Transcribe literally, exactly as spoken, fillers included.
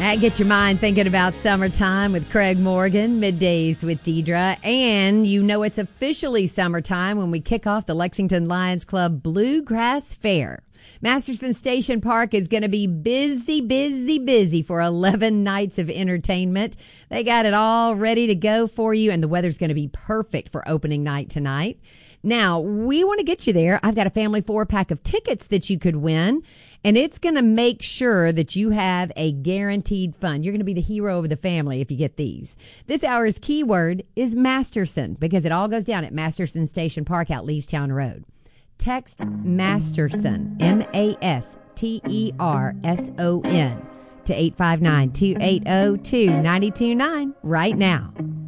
That get your mind thinking about summertime with Craig Morgan, Middays with Deidre. And you know it's officially summertime when we kick off the Lexington Lions Club Bluegrass Fair. Masterson Station Park is going to be busy, busy, busy for eleven nights of entertainment. They got it all ready to go for you, and the weather's going to be perfect for opening night tonight. Now, we want to get you there. I've got a family four-pack of tickets that you could win, and it's going to make sure that you have a guaranteed fun. You're going to be the hero of the family if you get these. This hour's keyword is Masterson, because it all goes down at Masterson Station Park out Leestown Road. Text Masterson, M A S T E R S O N, to eight five nine, two eight zero, two nine two nine right now.